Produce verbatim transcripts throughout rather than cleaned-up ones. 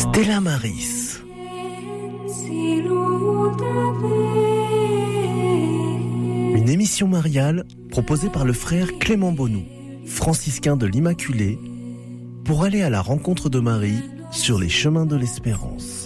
Stella Maris. Une émission mariale proposée par le frère Clément Bonou, franciscain de l'Immaculée, pour aller à la rencontre de Marie sur les chemins de l'espérance.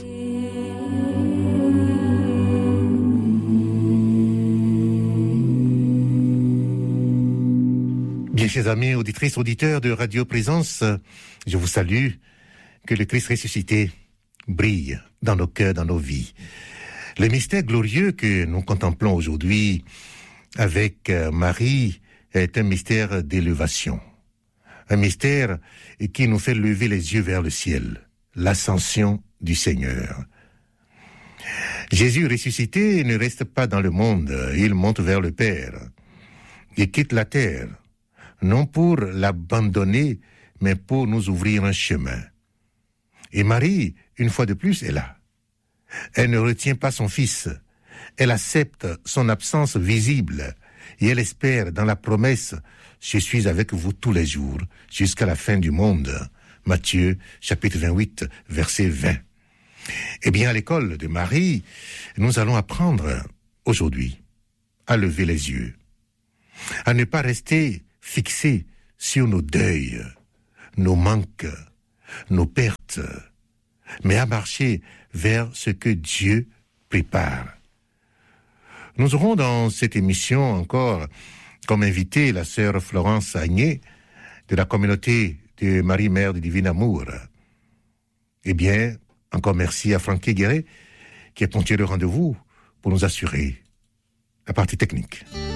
Bien, chers amis, auditrices, auditeurs de Radio Présence, je vous salue. Que le Christ ressuscité brille dans nos cœurs, dans nos vies. Le mystère glorieux que nous contemplons aujourd'hui avec Marie est un mystère d'élévation. Un mystère qui nous fait lever les yeux vers le ciel. L'ascension du Seigneur. Jésus ressuscité ne reste pas dans le monde, il monte vers le Père. Il quitte la terre, non pour l'abandonner, mais pour nous ouvrir un chemin. Et Marie, une fois de plus, est là. Elle ne retient pas son fils. Elle accepte son absence visible et elle espère dans la promesse « Je suis avec vous tous les jours, jusqu'à la fin du monde ». Matthieu, chapitre vingt-huit, verset vingt. Eh bien, à l'école de Marie, nous allons apprendre aujourd'hui à lever les yeux, à ne pas rester fixés sur nos deuils, nos manques, nos pertes, mais à marcher vers ce que Dieu prépare. Nous aurons dans cette émission encore comme invitée la sœur Florence Agné de la communauté de Marie-Mère du Divin Amour. Eh bien, encore merci à Francky Guéret qui est ponctué le rendez-vous pour nous assurer la partie technique.